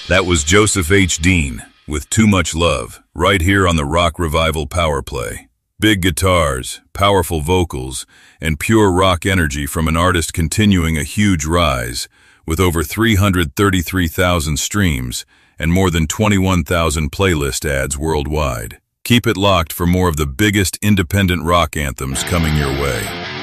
That was Joseph H. Dean with Too Much Love, right here on the Rock Revival Power Play. Big guitars, powerful vocals, and pure rock energy from an artist continuing a huge rise, with over 333,000 streams and more than 21,000 playlist ads worldwide. Keep it locked for more of the biggest independent rock anthems coming your way.